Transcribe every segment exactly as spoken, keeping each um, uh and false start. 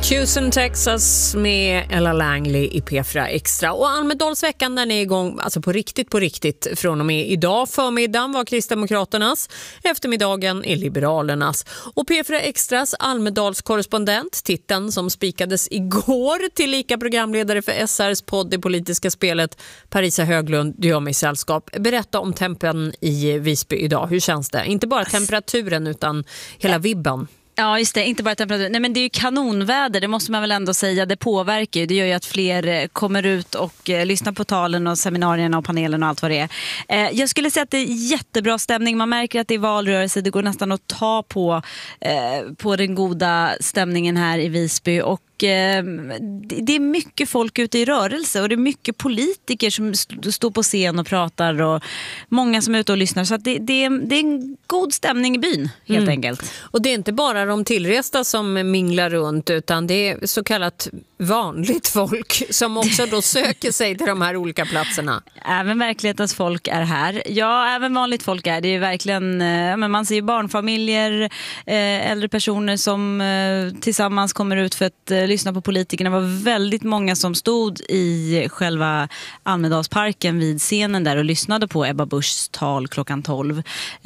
Houston, Texas med Ella Langley i P fyra Extra. Och Almedalsveckan den är igång alltså på riktigt på riktigt från och med idag. Förmiddagen var Kristdemokraternas, eftermiddagen är Liberalernas. Och P fyra Extras Almedalskorrespondent, titeln som spikades igår till lika programledare för S R:s podd Det politiska spelet, Parisa Höglund, du gör mig sällskap. Berätta om tempen i Visby idag. Hur känns det? Inte bara temperaturen utan hela vibben. Ja just det, inte bara temperatur. Nej men det är ju kanonväder, det måste man väl ändå säga. Det påverkar ju, det gör ju att fler kommer ut och eh, lyssnar på talen och seminarierna och panelen och allt vad det är. Eh, jag skulle säga att det är jättebra stämning. Man märker att det är valrörelse, det går nästan att ta på, eh, på den goda stämningen här i Visby. Och det är mycket folk ute i rörelse och det är mycket politiker som st- står på scen och pratar och många som är ute och lyssnar. Så att det, det, är, det är en god stämning i byn helt mm. enkelt. Och det är inte bara de tillresta som minglar runt utan det är så kallat vanligt folk som också då söker sig till de här olika platserna. Även verklighetens folk är här. Ja, även vanligt folk är det är verkligen, men man ser ju barnfamiljer, äldre personer som tillsammans kommer ut för att lyssna på politikerna. Det var väldigt många som stod i själva Almedalsparken vid scenen där och lyssnade på Ebba Buschs tal klockan tolv.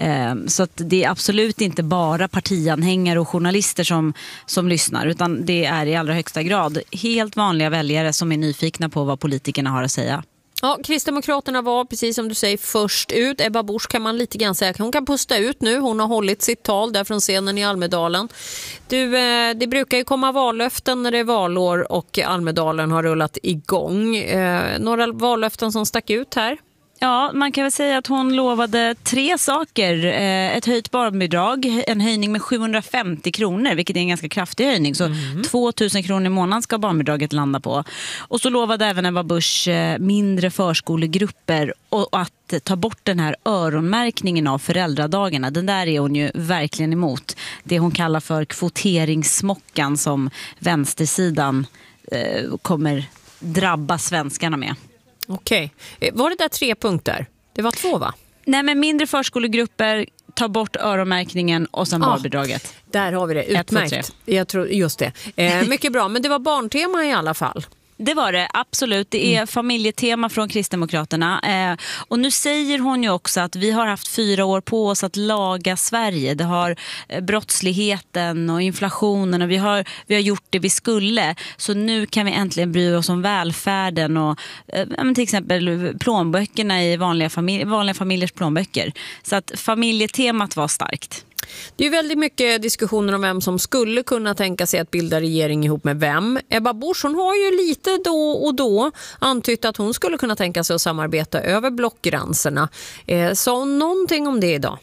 Så att det är absolut inte bara partianhängare och journalister som, som lyssnar utan det är i allra högsta grad helt vanliga väljare som är nyfikna på vad politikerna har att säga. Ja, Kristdemokraterna var precis som du säger först ut. Ebba Busch kan man lite grann säga. Hon kan pusta ut nu. Hon har hållit sitt tal där från scenen i Almedalen. Du, det brukar ju komma vallöften när det är valår och Almedalen har rullat igång. Några vallöften som stack ut här? Ja, man kan väl säga att hon lovade tre saker. Ett höjt barnbidrag, en höjning med sjuhundrafemtio kronor, vilket är en ganska kraftig höjning. Så mm. tvåtusen kronor i månaden ska barnbidraget landa på. Och så lovade även Ebba Busch mindre förskolegrupper och att ta bort den här öronmärkningen av föräldradagarna. Den där är hon ju verkligen emot. Det hon kallar för kvoteringssmockan som vänstersidan eh, kommer drabba svenskarna med. Okej. Var det där tre punkter? Det var två va? Nej men mindre förskolegrupper, ta bort öronmärkningen och sen ah, barnbidraget. Där har vi det, utmärkt. Ett, Jag tror, just det. Eh, mycket bra, men det var barntema i alla fall. Det var det, absolut. Det är mm. familjetema från Kristdemokraterna. Eh, och nu säger hon ju också att vi har haft fyra år på oss att laga Sverige. Det har eh, brottsligheten och inflationen och vi har, vi har gjort det vi skulle. Så nu kan vi äntligen bry oss om välfärden och eh, till exempel plånböckerna i vanliga, familj, vanliga familjers plånböcker. Så att familjetemat var starkt. Det är väldigt mycket diskussioner om vem som skulle kunna tänka sig att bilda regering ihop med vem. Ebba Busch, hon har ju lite då och då antytt att hon skulle kunna tänka sig att samarbeta över blockgränserna. Eh, sa hon någonting om det idag?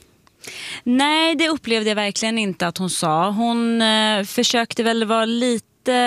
Nej, det upplevde jag verkligen inte att hon sa. Hon eh, försökte väl vara lite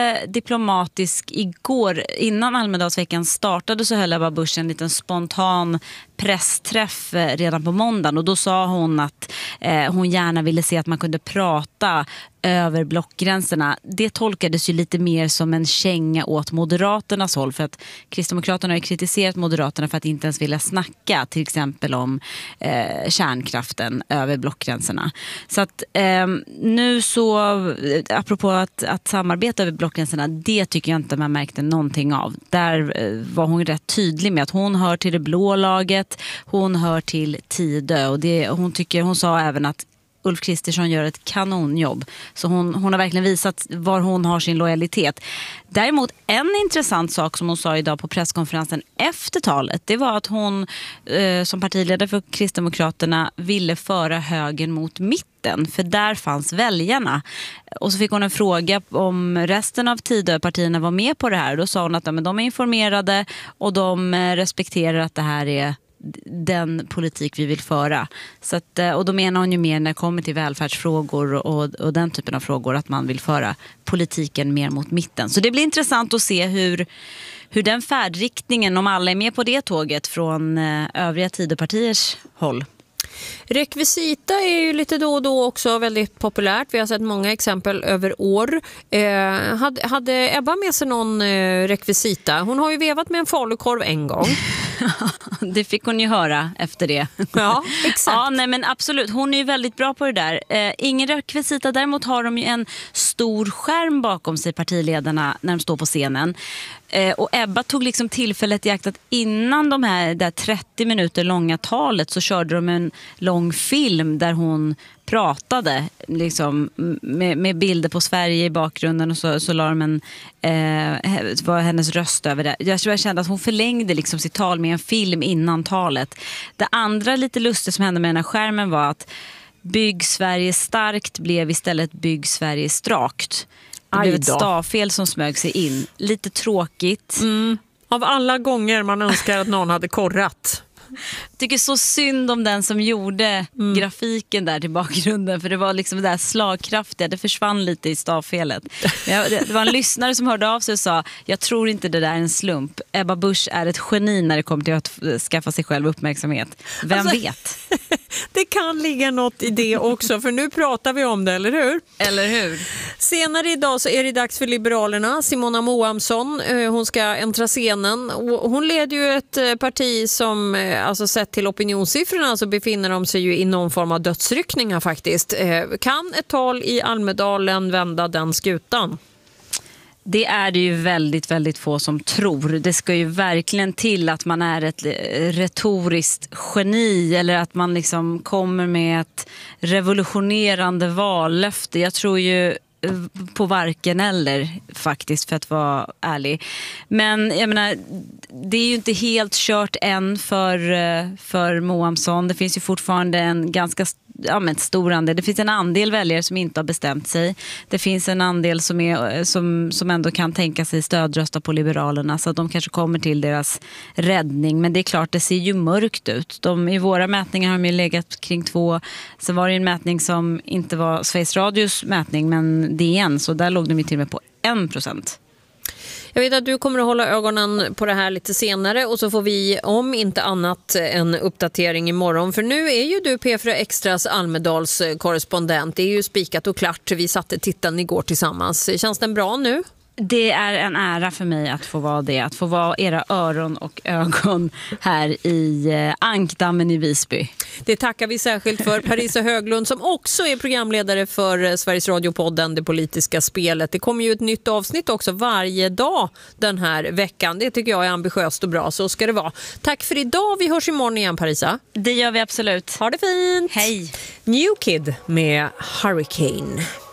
diplomatisk igår. Innan Almedalsveckan startade så höll Ebba Busch en liten spontan pressträff redan på måndagen och då sa hon att eh, hon gärna ville se att man kunde prata över blockgränserna. Det tolkades ju lite mer som en känga åt Moderaternas håll för att Kristdemokraterna har ju kritiserat Moderaterna för att inte ens vilja snacka till exempel om eh, kärnkraften över blockgränserna. Så att eh, nu så apropå att, att samarbeta över blockgränserna, det tycker jag inte man märkte någonting av. Där eh, var hon rätt tydlig med att hon hör till det blå laget, hon hör till Tidö och det, hon, tycker, hon sa även att Ulf Kristersson gör ett kanonjobb. Så hon, hon har verkligen visat var hon har sin lojalitet. Däremot en intressant sak som hon sa idag på presskonferensen efter talet, det var att hon eh, som partiledare för Kristdemokraterna ville föra högern mot mitten. För där fanns väljarna. Och så fick hon en fråga om resten av Tidöpartierna var med på det här. Då sa hon att ja, men de är informerade och de respekterar att det här är den politik vi vill föra. Så att, och då menar hon ju mer när det kommer till välfärdsfrågor och, och den typen av frågor att man vill föra politiken mer mot mitten. Så det blir intressant att se hur, hur den färdriktningen, om alla är med på det tåget från övriga Tidöpartiers håll. Rekvisita är ju lite då och då också väldigt populärt. Vi har sett många exempel över år. Eh, hade, hade Ebba med sig någon eh, rekvisita? Hon har ju vevat med en falukorv en gång. Det fick hon ju höra efter det. Ja, exakt. Ja, nej, men absolut. Hon är ju väldigt bra på det där. Eh, ingen rekvisita. Däremot har de ju en stor skärm bakom sig, partiledarna, när de står på scenen. Eh, och Ebba tog liksom tillfället i akt att innan de här där trettio minuter långa talet så körde de en lång film där hon pratade liksom, med, med bilder på Sverige i bakgrunden, och så, så la de en, eh, var hennes röst över det. Jag kände att hon förlängde liksom sitt tal med en film innan talet. Det andra lite lustigt som hände med den här skärmen var att Bygg Sverige starkt blev istället Bygg Sverige strakt. Det blev ett stavfel som smög sig in. Lite tråkigt. Mm. Av alla gånger man önskar att någon hade korrat. Jag tycker så synd om den som gjorde mm. grafiken där till bakgrunden, för det var liksom det där slagkraftiga, det försvann lite i stavfelet. Det var en lyssnare som hörde av sig och sa: jag tror inte det där är en slump. Ebba Busch är ett geni när det kommer till att skaffa sig själv uppmärksamhet. Vem alltså, vet? Det kan ligga något i det också, för nu pratar vi om det, eller hur? Eller hur? Senare idag så är det dags för Liberalerna. Simona Moamsson, hon ska äntra scenen. Hon leder ju ett parti som, alltså sett till opinionssiffrorna, så befinner de sig ju i någon form av dödsryckningar faktiskt. Kan ett tal i Almedalen vända den skutan? Det är det ju väldigt, väldigt få som tror. Det ska ju verkligen till att man är ett retoriskt geni, eller att man liksom kommer med ett revolutionerande vallöfte. Jag tror ju på varken eller faktiskt, för att vara ärlig. Men jag menar, det är ju inte helt kört än för, för Moamsson. Det finns ju fortfarande en ganska ja, men stor andel. Det finns en andel väljare som inte har bestämt sig. Det finns en andel som, är, som, som ändå kan tänka sig stödrösta på Liberalerna, så att de kanske kommer till deras räddning. Men det är klart, det ser ju mörkt ut. De, i våra mätningar har de ju legat kring två. Så var det en mätning som inte var Sveriges Radios mätning, men D N, så där låg de ju till och med på en procent. Jag vet att du kommer att hålla ögonen på det här lite senare, och så får vi om inte annat en uppdatering imorgon. För nu är ju du P fyra Extras Almedals korrespondent. Det är ju spikat och klart. Vi satte tittan igår tillsammans. Känns den bra nu? Det är en ära för mig att få vara det. Att få vara era öron och ögon här i Ankdammen i Visby. Det tackar vi särskilt för. Parisa Höglund, som också är programledare för Sveriges Radio-podden Det politiska spelet. Det kommer ju ett nytt avsnitt också varje dag den här veckan. Det tycker jag är ambitiöst och bra. Så ska det vara. Tack för idag. Vi hörs imorgon igen, Parisa. Det gör vi absolut. Ha det fint. Hej. New Kid med Hurricane.